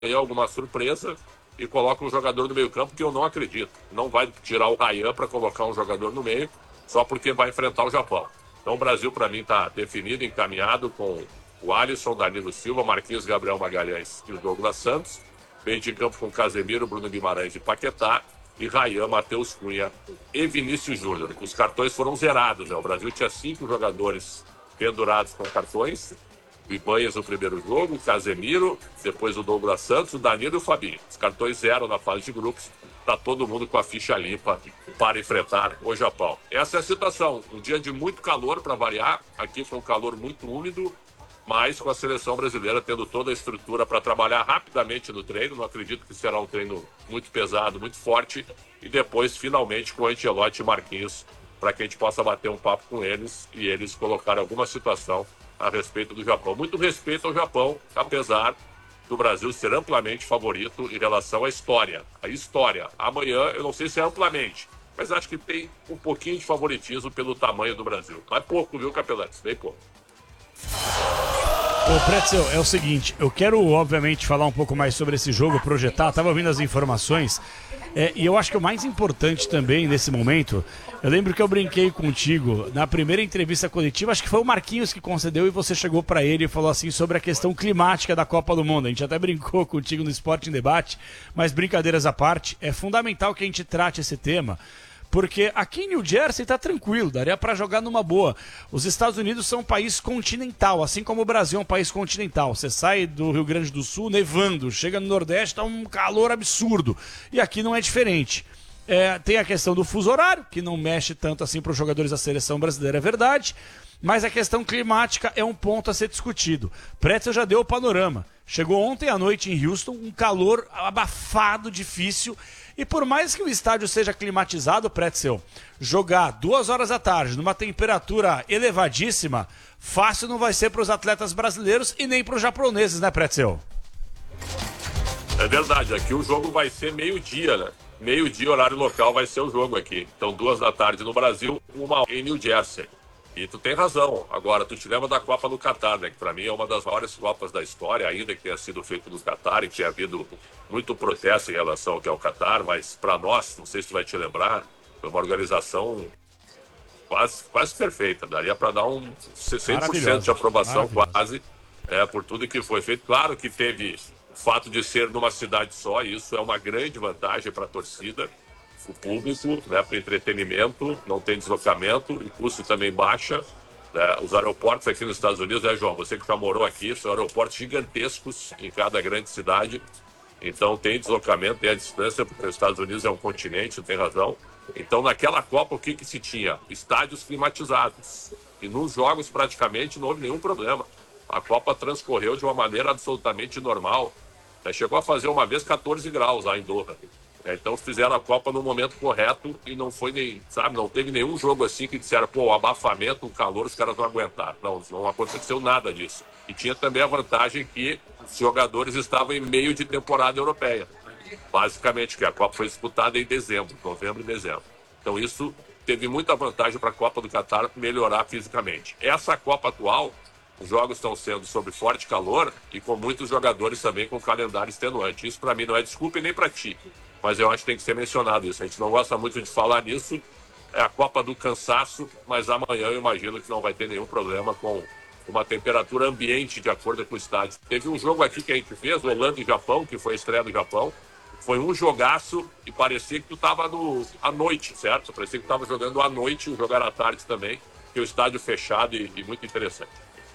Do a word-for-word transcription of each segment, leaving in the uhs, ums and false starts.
alguma surpresa e coloca um jogador no meio campo que eu não acredito. Não vai tirar o Ryan para colocar um jogador no meio só porque vai enfrentar o Japão. Então o Brasil, para mim, está definido, encaminhado com o Alisson, Danilo Silva, Marquinhos, Gabriel Magalhães e o Douglas Santos. Meio de campo com Casemiro, Bruno Guimarães e Paquetá. E Ryan, Matheus Cunha e Vinícius Júnior. Os cartões foram zerados, né? O Brasil tinha cinco jogadores pendurados com cartões. O Ibanhas no primeiro jogo, o Casemiro, depois o Douglas Santos, o Danilo e o Fabinho. Os cartões zero na fase de grupos. Está todo mundo com a ficha limpa para enfrentar o Japão. Essa é a situação. Um dia de muito calor para variar. Aqui foi um calor muito úmido, mas com a seleção brasileira tendo toda a estrutura para trabalhar rapidamente no treino. Não acredito que será um treino muito pesado, muito forte. E depois, finalmente, com o Ancelotti e Marquinhos, para que a gente possa bater um papo com eles e eles colocarem alguma situação a respeito do Japão. Muito respeito ao Japão, apesar do Brasil ser amplamente favorito em relação à história. A história. Amanhã, eu não sei se é amplamente, mas acho que tem um pouquinho de favoritismo pelo tamanho do Brasil. Mas pouco, viu, Capelete? Bem pouco. Ô, Pretzel, é o seguinte, eu quero, obviamente, falar um pouco mais sobre esse jogo, projetar, tava ouvindo as informações, é, e eu acho que o mais importante também nesse momento, eu lembro que eu brinquei contigo na primeira entrevista coletiva, acho que foi o Marquinhos que concedeu e você chegou para ele e falou assim sobre a questão climática da Copa do Mundo. A gente até brincou contigo no Esporte em Debate, mas brincadeiras à parte, é fundamental que a gente trate esse tema, porque aqui em New Jersey tá tranquilo, daria para jogar numa boa. Os Estados Unidos são um país continental, assim como o Brasil é um país continental. Você sai do Rio Grande do Sul nevando, chega no Nordeste, tá um calor absurdo. E aqui não é diferente. É, tem a questão do fuso horário, que não mexe tanto assim para os jogadores da seleção brasileira, é verdade. Mas a questão climática é um ponto a ser discutido. Pretzel já deu o panorama. Chegou ontem à noite em Houston, um calor abafado, difícil. E por mais que o estádio seja climatizado, Pretzel, jogar duas horas da tarde numa temperatura elevadíssima, fácil não vai ser para os atletas brasileiros e nem para os japoneses, né, Pretzel? É verdade, aqui o jogo vai ser meio-dia, né? Meio-dia, horário local, vai ser o jogo aqui. Então, duas da tarde no Brasil, uma em New Jersey. E tu tem razão. Agora, tu te lembra da Copa do Catar, né? Que pra mim é uma das maiores Copas da história, ainda que tenha sido feito no Catar e que tenha havido muito protesto em relação ao que é o Catar, mas para nós, não sei se tu vai te lembrar, foi uma organização quase, quase perfeita. Daria para dar um cem por cento de aprovação quase, é, por tudo que foi feito. Claro que teve o fato de ser numa cidade só, e isso é uma grande vantagem para a torcida. O público, né, para entretenimento, não tem deslocamento, o custo também baixa. Né? Os aeroportos aqui nos Estados Unidos, né, João? Você que já morou aqui, são aeroportos gigantescos em cada grande cidade. Então tem deslocamento, tem a distância, porque os Estados Unidos é um continente, tem razão. Então naquela Copa o que, que se tinha? Estádios climatizados. E nos jogos praticamente não houve nenhum problema. A Copa transcorreu de uma maneira absolutamente normal. Né? Chegou a fazer uma vez catorze graus lá em Doha. Então fizeram a Copa no momento correto e não foi nem, sabe, não teve nenhum jogo assim que disseram, pô, o abafamento, o calor, os caras não aguentaram. Não, não aconteceu nada disso. E tinha também a vantagem que os jogadores estavam em meio de temporada europeia. Basicamente, que a Copa foi disputada em dezembro, novembro e dezembro. Então isso teve muita vantagem para a Copa do Catar melhorar fisicamente. Essa Copa atual, os jogos estão sendo sob forte calor e com muitos jogadores também com calendário extenuante. Isso para mim não é desculpa e nem para ti. Mas eu acho que tem que ser mencionado isso. A gente não gosta muito de falar nisso. É a Copa do cansaço, mas amanhã eu imagino que não vai ter nenhum problema com uma temperatura ambiente de acordo com o estádio. Teve um jogo aqui que a gente fez, Holanda e Japão, que foi a estreia do Japão. Foi um jogaço e parecia que tu estava à noite, certo? Parecia que tu estava jogando à noite e jogar à tarde também, que o estádio fechado e, e muito interessante.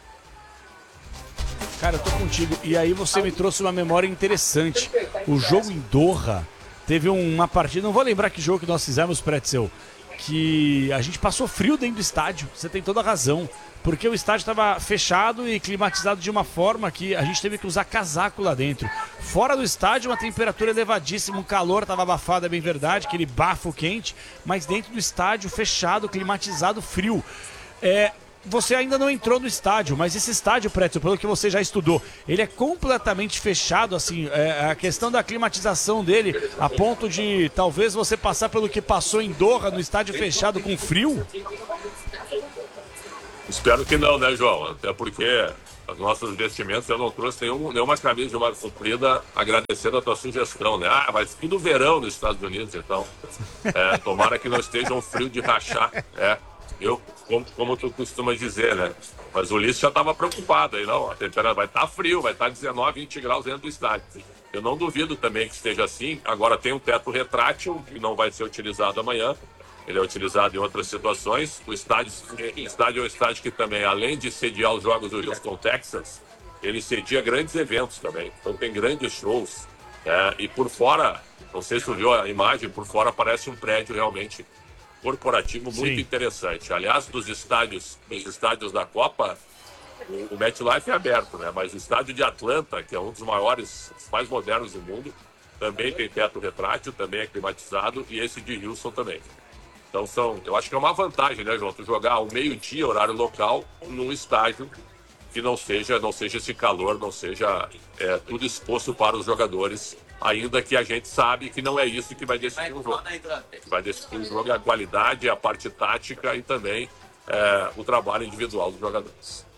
Cara, eu tô contigo. E aí você me trouxe uma memória interessante. O jogo em Doha teve uma partida, não vou lembrar que jogo que nós fizemos, Pretzel, que a gente passou frio dentro do estádio. Você tem toda a razão. Porque o estádio estava fechado e climatizado de uma forma que a gente teve que usar casaco lá dentro. Fora do estádio, uma temperatura elevadíssima, um calor estava abafado, é bem verdade, aquele bafo quente, mas dentro do estádio, fechado, climatizado, frio. É... Você ainda não entrou no estádio, mas esse estádio, Pretzel, pelo que você já estudou, ele é completamente fechado, assim, é, a questão da climatização dele, a ponto de talvez você passar pelo que passou em Doha, no estádio fechado com frio? Espero que não, né, João? Até porque as nossas vestimentas, eu não trouxe nenhum, nenhuma camisa de manga comprida, agradecendo a tua sugestão, né? Ah, mas fim do verão nos Estados Unidos, então. É, tomara que não esteja um frio de rachar. É, eu, como, como tu costuma dizer, né? Mas o Ulisses já estava preocupado aí, não. A temperatura vai estar frio, vai estar dezenove, vinte graus dentro do estádio. Eu não duvido também que esteja assim. Agora tem um teto retrátil, que não vai ser utilizado amanhã. Ele é utilizado em outras situações. O estádio, o estádio é um estádio que também, além de sediar os jogos do Houston, Texas, ele cedia grandes eventos também. Então tem grandes shows. É, e por fora, não sei se tu viu a imagem, por fora parece um prédio realmente corporativo muito Sim. interessante. Aliás, dos estádios, dos estádios da Copa, o, o MetLife é aberto, né? Mas o estádio de Atlanta, que é um dos maiores, os mais modernos do mundo, também tem teto retrátil, também é climatizado, e esse de Houston também. Então, são, eu acho que é uma vantagem, né, João? Tu jogar ao meio-dia, horário local, num estádio que não seja, não seja esse calor, não seja é, tudo exposto para os jogadores, ainda que a gente sabe que não é isso que vai decidir o jogo. Que vai decidir o jogo é a qualidade, a parte tática e também é, o trabalho individual dos jogadores.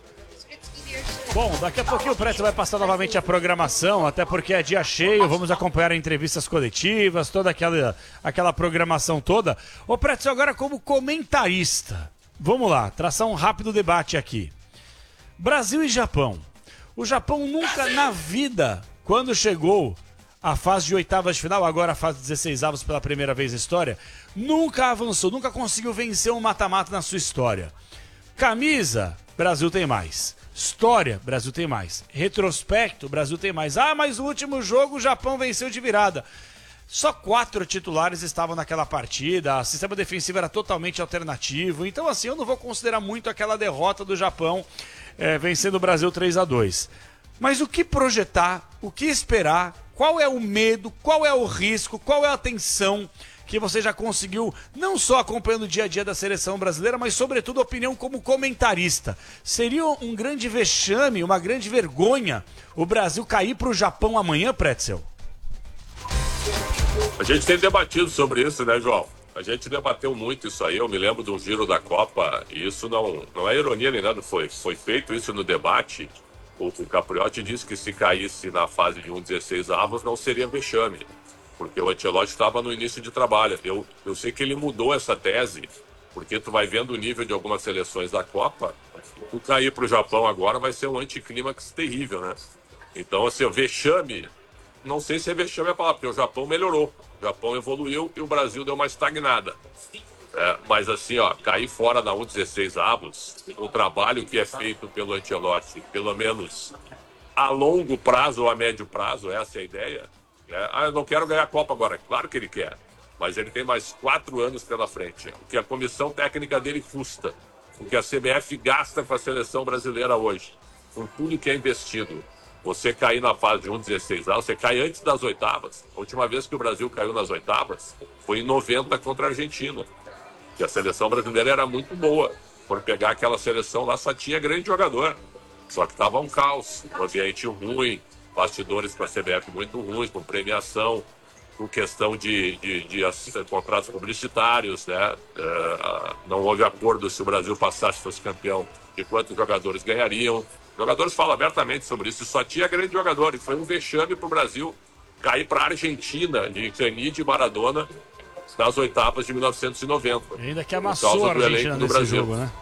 Bom, daqui a pouquinho o Pretzel vai passar novamente a programação, até porque é dia cheio, vamos acompanhar entrevistas coletivas, toda aquela, aquela programação toda. Ô Pretzel, agora como comentarista, vamos lá, traçar um rápido debate aqui. Brasil e Japão. O Japão nunca na vida, quando chegou à fase de oitavas de final, agora a fase de dezesseis avos pela primeira vez na história, nunca avançou, nunca conseguiu vencer um mata-mata na sua história. Camisa, Brasil tem mais. História, Brasil tem mais. Retrospecto, Brasil tem mais. Ah, mas no último jogo o Japão venceu de virada. Só quatro titulares estavam naquela partida, o sistema defensivo era totalmente alternativo. Então, assim, eu não vou considerar muito aquela derrota do Japão é, vencendo o Brasil três a dois. Mas o que projetar, o que esperar, qual é o medo, qual é o risco, qual é a tensão que você já conseguiu, não só acompanhando o dia a dia da seleção brasileira, mas sobretudo a opinião como comentarista. Seria um grande vexame, uma grande vergonha o Brasil cair para o Japão amanhã, Pretzel? A gente tem debatido sobre isso, né, João? A gente debateu muito isso aí, eu me lembro de um giro da Copa, e isso não, não é ironia nem nada, foi, foi feito isso no debate. O, o Capriotti disse que se caísse na fase de um dezesseis avos não seria vexame, porque o Ancelotti estava no início de trabalho. Eu, eu sei que ele mudou essa tese, porque tu vai vendo o nível de algumas seleções da Copa, tu cair para o Japão agora vai ser um anticlímax terrível, né? Então, assim, o vexame, não sei se é vexame a palavra, porque o Japão melhorou, o Japão evoluiu e o Brasil deu uma estagnada. É, mas assim, ó, cair fora na um dezesseis avos, o trabalho que é feito pelo Ancelotti, pelo menos a longo prazo ou a médio prazo, essa é a ideia. É, ah, eu não quero ganhar a Copa agora. Claro que ele quer, mas ele tem mais quatro anos pela frente. O que a comissão técnica dele custa, o que a C B F gasta com a seleção brasileira hoje, com tudo que é investido. Você cair na fase de um dezesseis avos, você cai antes das oitavas. A última vez que o Brasil caiu nas oitavas foi em noventa contra a Argentina. Que a seleção brasileira era muito boa. Por pegar aquela seleção lá, só tinha grande jogador. Só que estava um caos, um ambiente ruim, bastidores para a C B F muito ruins, com premiação, com questão de, de, de, de contratos publicitários, né? É, não houve acordo se o Brasil passasse, fosse campeão, de quantos jogadores ganhariam. Os jogadores falam abertamente sobre isso, só tinha grande jogador, e foi um vexame para o Brasil cair para a Argentina, de Canidia e Maradona, nas oitavas de mil novecentos e noventa. E ainda que amassou a Argentina nesse Brasil. Jogo, né?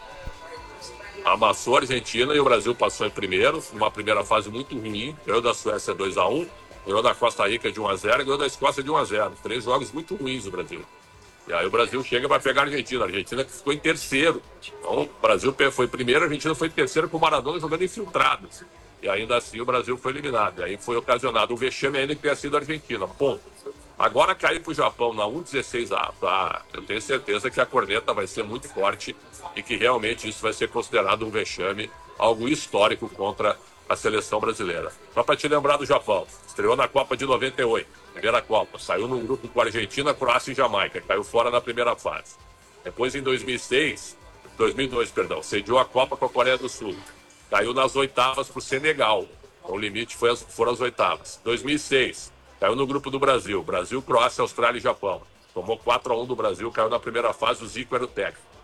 Amassou a Argentina e o Brasil passou em primeiro, numa primeira fase muito ruim, ganhou da Suécia dois a um, ganhou da Costa Rica de um a zero e ganhou da Escócia de um a zero. Três jogos muito ruins o Brasil. E aí o Brasil chega para pegar a Argentina. A Argentina que ficou em terceiro. Então o Brasil foi primeiro, a Argentina foi terceiro com o Maradona jogando infiltrado. E ainda assim o Brasil foi eliminado. E aí foi ocasionado o vexame ainda que tenha sido a Argentina. Ponto. Agora cair para o Japão na um dezesseis A, tá, eu tenho certeza que a corneta vai ser muito forte e que realmente isso vai ser considerado um vexame, algo histórico contra a seleção brasileira. Só para te lembrar do Japão, estreou na Copa de noventa e oito, primeira Copa, saiu num grupo com a Argentina, Croácia e Jamaica, caiu fora na primeira fase. Depois em dois mil e seis, dois mil e dois, perdão, sediou a Copa com a Coreia do Sul, caiu nas oitavas para o Senegal, o limite foi as, foram as oitavas. dois mil e seis, caiu no grupo do Brasil, Brasil, Croácia, Austrália e Japão. Tomou quatro a um do Brasil, caiu na primeira fase, o Zico era o técnico.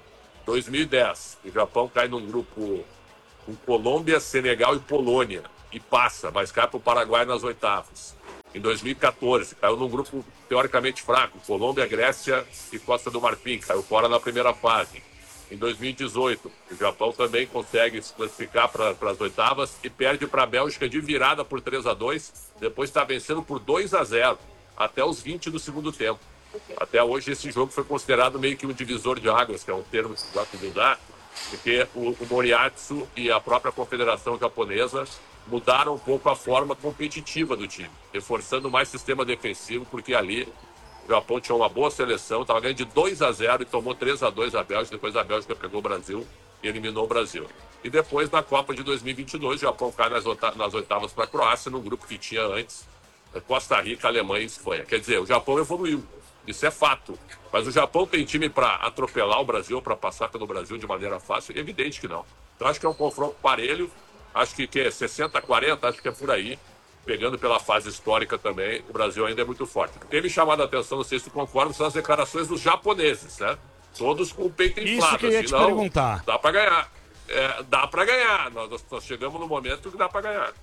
dois mil e dez, o Japão cai num grupo com Colômbia, Senegal e Polônia e passa, mas cai para o Paraguai nas oitavas. Em dois mil e quatorze, caiu num grupo teoricamente fraco, Colômbia, Grécia e Costa do Marfim, caiu fora na primeira fase. Em dois mil e dezoito, o Japão também consegue se classificar para as oitavas e perde para a Bélgica de virada por três a dois, depois está vencendo por dois a zero, até os vinte do segundo tempo. Até hoje esse jogo foi considerado meio que um divisor de águas, que é um termo que se gosta de usar, porque o, o Moriatsu e a própria Confederação Japonesa mudaram um pouco a forma competitiva do time, reforçando mais sistema defensivo, porque ali o Japão tinha uma boa seleção, estava ganhando de dois a zero e tomou três a dois a Bélgica, depois a Bélgica pegou o Brasil e eliminou o Brasil. E depois, na Copa de dois mil e vinte e dois, o Japão cai nas, nas oitavas para a Croácia, num grupo que tinha antes Costa Rica, Alemanha e Espanha. Quer dizer, o Japão evoluiu, isso é fato. Mas o Japão tem time para atropelar o Brasil, para passar pelo Brasil de maneira fácil? Evidente que não. Então acho que é um confronto parelho, acho que, que é sessenta a quarenta, acho que é por aí. Pegando pela fase histórica também, o Brasil ainda é muito forte. Teve chamado a atenção, não sei se tu concorda, são as declarações dos japoneses, né? Todos com o peito inflado. Isso que eu ia assim, te não, perguntar. Dá para ganhar. É, dá para ganhar. Nós, nós chegamos no momento que dá para ganhar.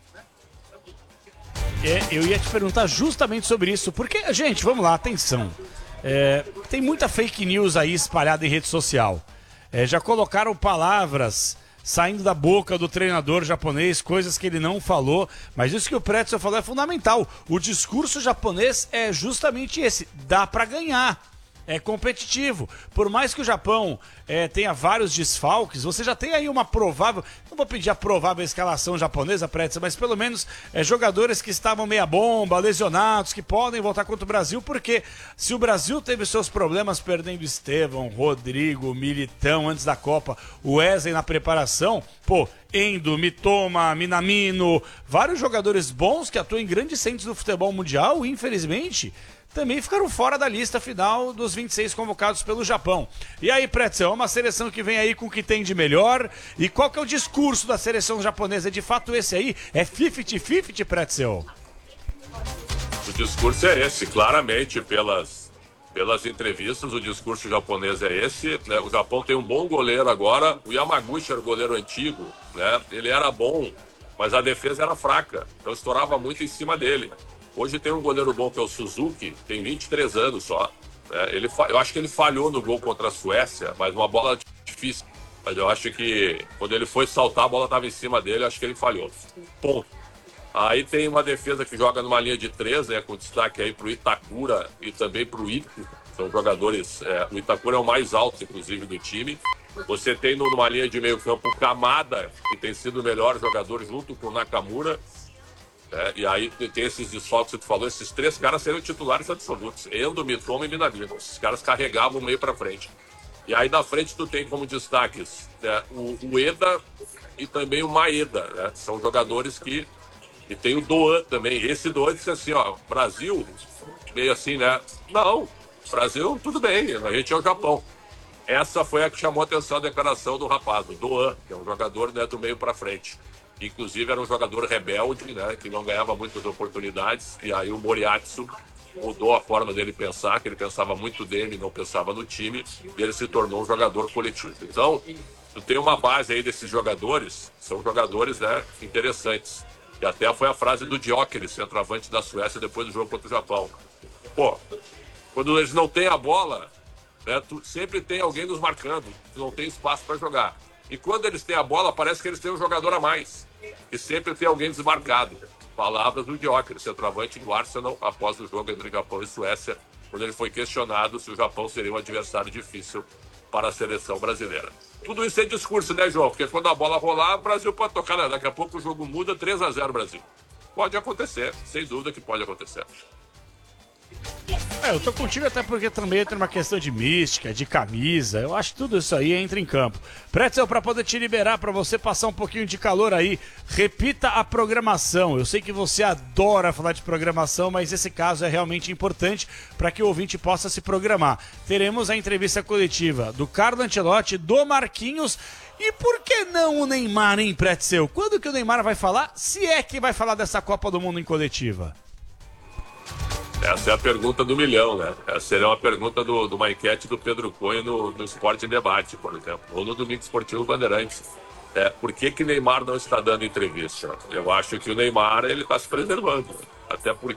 É, eu ia te perguntar justamente sobre isso, porque, gente, vamos lá, atenção. É, tem muita fake news aí espalhada em rede social. É, já colocaram palavras saindo da boca do treinador japonês, coisas que ele não falou, mas isso que o Pretzel falou é fundamental. O discurso japonês é justamente esse, dá pra ganhar. É competitivo. Por mais que o Japão é, tenha vários desfalques, você já tem aí uma provável, não vou pedir a provável escalação japonesa, Pretzel, mas pelo menos é, jogadores que estavam meia bomba, lesionados, que podem voltar contra o Brasil, porque se o Brasil teve seus problemas perdendo Estevão, Rodrigo, Militão antes da Copa, o Wesley na preparação, pô, Endo, Mitoma, Minamino, vários jogadores bons que atuam em grandes centros do futebol mundial, infelizmente também ficaram fora da lista final dos vinte e seis convocados pelo Japão. E aí, Pretzel, é uma seleção que vem aí com o que tem de melhor. E qual que é o discurso da seleção japonesa? De fato, esse aí é cinquenta cinquenta, Pretzel? O discurso é esse, claramente, pelas, pelas entrevistas, o discurso japonês é esse. Né? O Japão tem um bom goleiro agora. O Yamaguchi era o goleiro antigo, né? Ele era bom, mas a defesa era fraca. Então estourava muito em cima dele. Hoje tem um goleiro bom que é o Suzuki, tem vinte e três anos só. Né? Ele, eu acho que ele falhou no gol contra a Suécia, mas uma bola difícil. Mas eu acho que quando ele foi saltar, a bola estava em cima dele, eu acho que ele falhou. Ponto. Aí tem uma defesa que joga numa linha de três, né, com destaque aí para o Itakura e também para o Ito. São jogadores, é, o Itakura é o mais alto, inclusive, do time. Você tem numa linha de meio campo o Kamada, que tem sido o melhor jogador junto com o Nakamura. É, e aí tem esses desfalques que tu falou, esses três caras seriam titulares absolutos, Endo, Mitoma e Minamino. Esses caras carregavam o meio para frente. E aí na frente tu tem como destaques, né, o, o Eda e também o Maeda, né? São jogadores que... E tem o Doan também. Esse Doan disse assim, ó, Brasil, meio assim, né? Não, Brasil, tudo bem, a gente é o Japão. Essa foi a que chamou a atenção a declaração do rapaz, do Doan, que é um jogador, né, do meio para frente. Inclusive era um jogador rebelde, né, que não ganhava muitas oportunidades, e aí o Moriatsu mudou a forma dele pensar, que ele pensava muito dele e não pensava no time, e ele se tornou um jogador coletivo. Então, tu tem uma base aí desses jogadores, são jogadores, né, interessantes. E até foi a frase do Gyökeres, centroavante da Suécia, depois do jogo contra o Japão. Pô, quando eles não têm a bola, né, tu, sempre tem alguém nos marcando, tu não tem espaço para jogar. E quando eles têm a bola, parece que eles têm um jogador a mais. E sempre tem alguém desmarcado. Palavras do Gyökeres, centroavante do Arsenal, após o jogo entre Japão e Suécia, quando ele foi questionado se o Japão seria um adversário difícil para a seleção brasileira. Tudo isso é discurso, né, João? Porque quando a bola rolar, o Brasil pode tocar, né? Daqui a pouco o jogo muda, três a zero Brasil. Pode acontecer, sem dúvida que pode acontecer. É, eu tô contigo até porque também entra uma questão de mística, de camisa. Eu acho que tudo isso aí entra em campo. Pretzel, para poder te liberar, para você passar um pouquinho de calor aí, repita a programação. Eu sei que você adora falar de programação, mas esse caso é realmente importante para que o ouvinte possa se programar. Teremos a entrevista coletiva do Carlo Ancelotti, do Marquinhos. E por que não o Neymar, hein, Pretzel? Quando que o Neymar vai falar? Se é que vai falar dessa Copa do Mundo em coletiva? Essa é a pergunta do milhão, né? Essa seria uma pergunta do, de uma enquete do Pedro Cunha no, no Esporte em Debate, por exemplo, ou no Domingo Esportivo Bandeirantes. É, por que que Neymar não está dando entrevista? Eu acho que o Neymar ele está se preservando, até porque